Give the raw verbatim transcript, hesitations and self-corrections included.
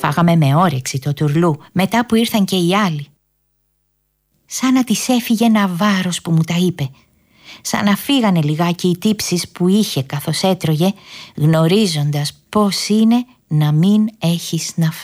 Φάγαμε με όρεξη το τουρλού μετά που ήρθαν και οι άλλοι. Σαν να της έφυγε ένα βάρος που μου τα είπε. Σαν να φύγανε λιγάκι οι τύψεις που είχε καθώς έτρωγε, γνωρίζοντας πώς είναι να μην έχεις να φας.